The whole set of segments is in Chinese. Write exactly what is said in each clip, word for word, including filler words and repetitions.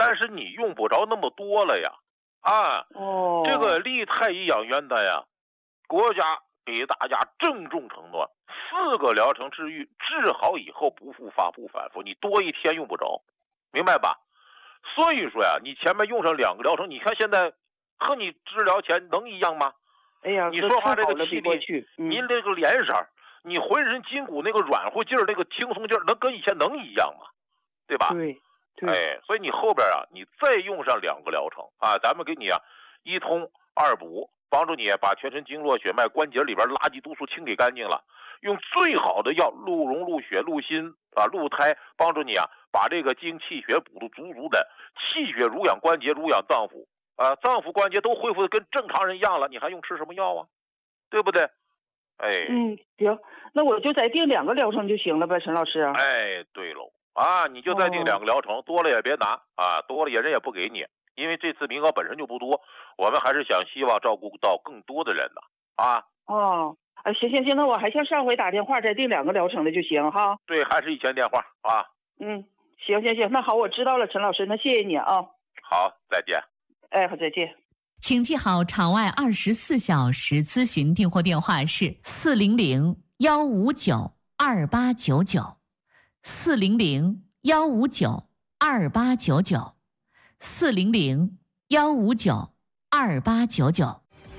但是你用不着那么多了呀。啊， 哦， 这个利泰医养元丹呀，国家给大家郑重承诺，四个疗程治愈，治好以后不复发不反复，你多一天用不着，明白吧？所以说呀，你前面用上两个疗程，你看现在和你治疗前能一样吗？ 哎呀， 你说话这个气力， 嗯、 您这个脸色，你浑身筋骨那个软乎劲儿，那个轻松劲儿，能跟以前能一样吗？对吧？ 对。 哎，所以你后边啊，你再用上两个疗程啊，咱们给你啊一通二补，帮助你把全身经络、血脉、关节里边垃圾毒素清理干净了。用最好的药鹿茸、鹿血、鹿心啊、鹿胎，帮助你啊把这个精气血补得足足的，气血濡养关节、濡养脏腑啊，脏腑关节都恢复的跟正常人一样了，你还用吃什么药啊？对不对？哎， 嗯，行，那我就再定两个疗程就行了呗，陈老师。 哎，对喽。啊，你就再定两个疗程，哦、多了也别拿啊，多了也人也不给你，因为这次名额本身就不多，我们还是想希望照顾到更多的人呢。啊， 哦，啊，行行行，那我还像上回打电话再定两个疗程的就行哈。 对，还是以前电话啊。 嗯，行行行，那好，我知道了，陈老师，那谢谢你啊。 好，再见。 哎，好，再见。 请记好，场外二十四小时咨询订货电话是四零零幺五九二八九九。四零零幺五九二八九九，四零零幺五九二八九九。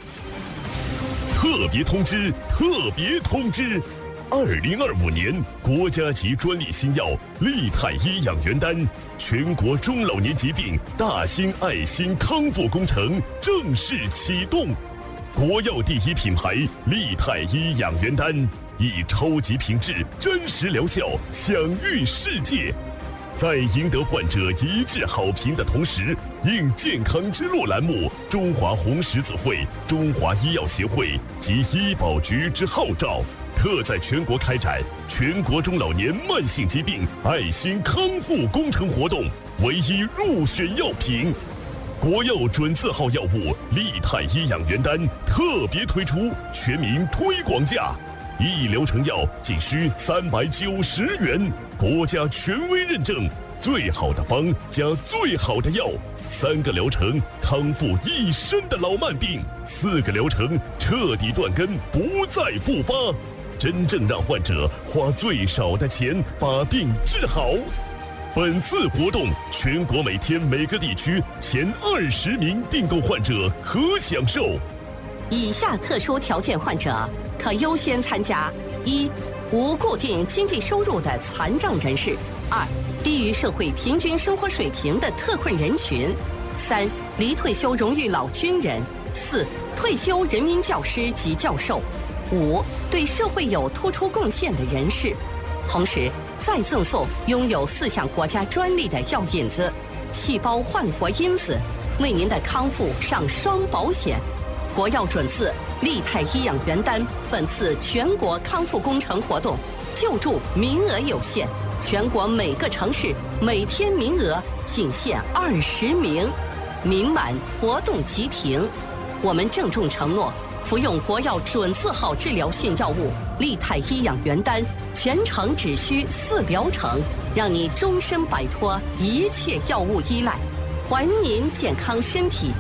特别通知！特别通知！二零二五年国家级专利新药利泰医养元丹全国中老年疾病大型爱心康复工程正式启动。国药第一品牌利泰医养元丹，以超级品质、真实疗效享誉世界。在赢得患者一致好评的同时，应健康之路栏目中华红十字会、中华医药协会及医保局之号召，特在全国开展全国中老年慢性疾病爱心康复工程活动，唯一入选药品。国药准字号药物利泰医养元丹特别推出全民推广价，一疗程药仅需三百九十元，国家权威认证，最好的方加最好的药，三个疗程康复一身的老慢病，四个疗程彻底断根不再复发，真正让患者花最少的钱把病治好。本次活动，全国每天每个地区前二十名订购患者可享受。 以下特殊条件患者可优先参加：一、无固定经济收入的残障人士；二、低于社会平均生活水平的特困人群；三、离退休荣誉老军人；四、退休人民教师及教授；五、对社会有突出贡献的人士。同时，再赠送拥有四项国家专利的药引子、细胞焕活因子，为您的康复上双保险。国药准字利泰医养元丹本次全国康复工程活动救助名额有限，全国每个城市每天名额仅限二十名，名满活动即停。我们郑重承诺，服用国药准字号治疗性药物利泰医养元丹，全程只需四疗程，让你终身摆脱一切药物依赖，还您健康身体。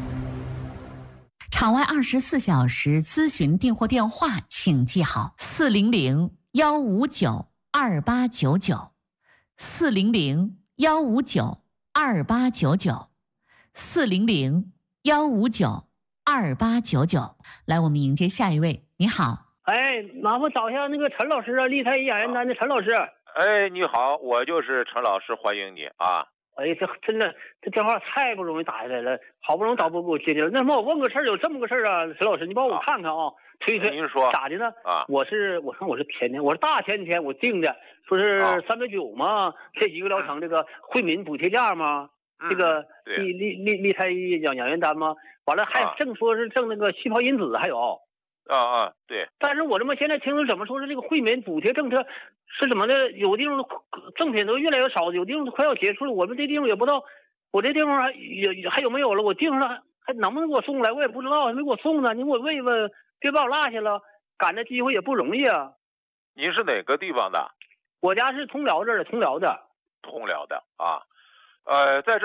场外二十四小时咨询订货电话，请记好：四零零幺五九二八九九，四零零幺五九二八九九，四零零幺五九二八九九。来，我们迎接下一位。你好， 哎，麻烦找一下那个陈老师啊，利泰医养元丹的陈老师。 哎，你好，我就是陈老师，欢迎你啊。 哎，这真的，这电话太不容易打下来了，好不容易导播给我接的。那么我问个事儿，有这么个事儿啊，陈老师，你帮我看看啊，推推。 您说咋的呢？ 啊， 我是我看我是前天，我是大前天我定的，说是三百九嘛，这一个疗程这个惠民补贴价嘛， 嗯、 这个利利利利利泰养养元丹嘛，完了还正说是挣那个细胞因子还有。 啊啊，对。 但是我这么现在听说怎么说是这个惠民补贴政策是怎么的？有地方赠品都越来越少，有地方快要结束了。我们这地方也不知道，我这地方还有还有没有了？我订上了，还能不能给我送来？我也不知道，还没给我送呢。你给我问一问，别把我落下了。赶的机会也不容易啊。 您是哪个地方的？ 我家是通辽这儿的，通辽的。 通辽的啊，呃，在这。